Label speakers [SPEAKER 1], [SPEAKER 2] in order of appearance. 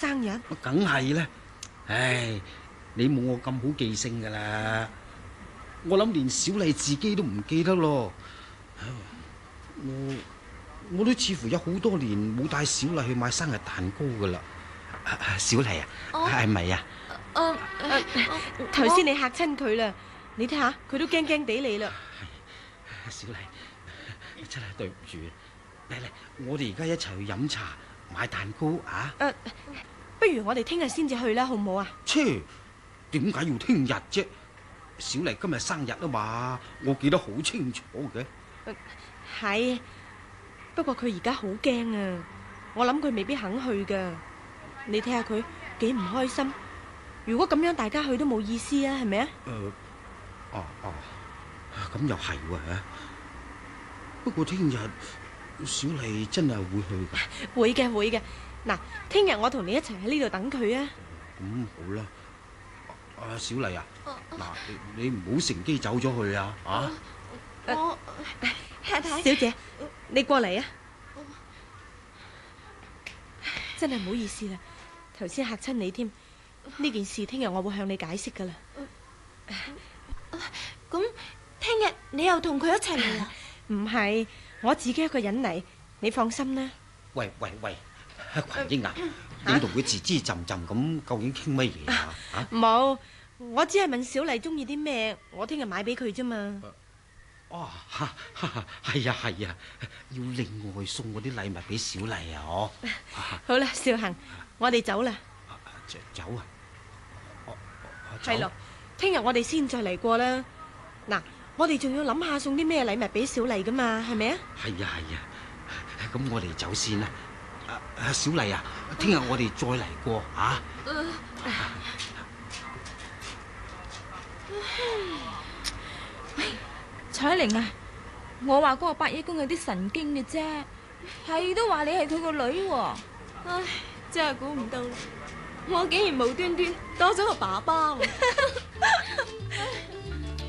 [SPEAKER 1] 生日？
[SPEAKER 2] 梗係啦。唉，你冇我咁好記性噶啦。我諗連小麗自己都唔記得咯。我都似乎有好多年冇帶小麗去買生日蛋糕噶啦。小麗啊，係咪啊？
[SPEAKER 1] 頭先你嚇親佢啦，你睇下佢都驚驚地你啦。
[SPEAKER 2] 小麗，真係對唔住。嚟，我哋而家一齊去飲茶買蛋糕啊！
[SPEAKER 1] 不如我哋聽日先至去啦，好唔好啊？
[SPEAKER 2] 切，點解要聽日啫？小麗今日生日啊嘛，我記得好清楚嘅。
[SPEAKER 1] 係，不過佢而家好驚啊！我諗佢未必肯去噶。你睇下佢幾唔開心。如果咁樣大家去都冇意思啊，係咪啊？
[SPEAKER 2] 咁又係喎。不過聽日小麗真係會去噶。
[SPEAKER 1] 會嘅，會嘅。嗱，聽日我同你一齊喺呢度等佢啊。
[SPEAKER 2] 咁好啦。小麗啊，嗱，你唔好乘機走咗去啊！
[SPEAKER 3] 太太
[SPEAKER 1] 小姐，你過嚟啊！真係唔好意思啦，頭先嚇親你添。呢件事聽日我會向你解釋噶啦。
[SPEAKER 3] 咁聽日你又同佢一齊嚟啊？
[SPEAKER 1] 唔係，我自己一個人嚟，你放心啦。
[SPEAKER 2] 喂，群英啊，你同佢吱吱浸浸咁，究竟傾乜嘢啊？
[SPEAKER 1] 冇，我只係問小麗中意啲咩，我聽日買俾佢啫嘛。
[SPEAKER 2] 係啊，要另外送嗰啲禮物俾小麗啊！
[SPEAKER 1] 好啦，少恒，我哋走啦。
[SPEAKER 2] 走啊！
[SPEAKER 1] 係咯，聽日我哋先再嚟過啦。嗱，我哋仲要諗下送啲咩禮物俾小麗噶嘛，係咪啊？
[SPEAKER 2] 係啊，咁我哋走先啦。小麗啊，聽日我哋再嚟過啊！
[SPEAKER 3] 彩玲啊，我話嗰個伯爺公有啲神經嘅啫，係都話你係佢個女喎。
[SPEAKER 4] 唉，真係估唔到，我竟然無端端多咗個爸爸。